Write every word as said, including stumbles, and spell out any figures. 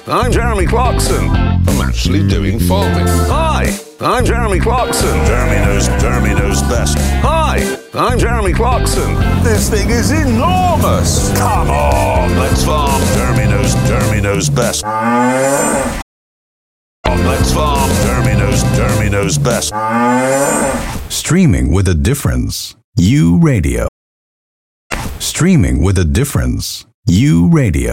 I'm Jeremy Clarkson. I'm actually doing farming. Hi, I'm Jeremy Clarkson. Jeremy knows, Jeremy knows best. Hi, I'm Jeremy Clarkson. This thing is enormous. Come on, let's farm. Jeremy knows, Jeremy knows best. Let's farm. Jeremy knows, Jeremy knows best. Streaming with a difference. U Radio. Streaming with a difference. U Radio.